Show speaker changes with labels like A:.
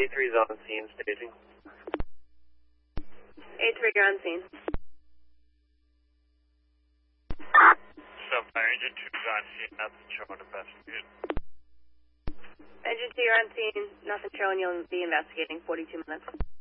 A: A3's on scene, staging.
B: A3, you're on scene.
C: Fire Engine 2's on scene, nothing showing investigate.
B: Engine 2, you're on scene, nothing showing, you'll be investigating, 42 minutes.